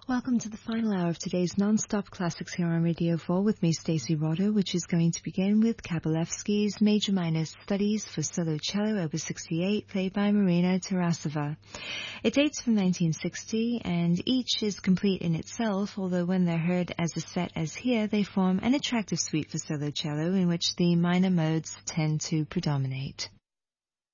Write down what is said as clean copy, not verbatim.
Welcome to the final hour of today's non-stop classics here on Radio 4 with me, Stacey Rotter, which is going to begin with Kabalevsky's Major-Minor Studies for Solo Cello, Opus 68, played by Marina Tarasova. It dates from 1960, and each is complete in itself, although when they're heard as a set as here, they form an attractive suite for solo cello in which the minor modes tend to predominate.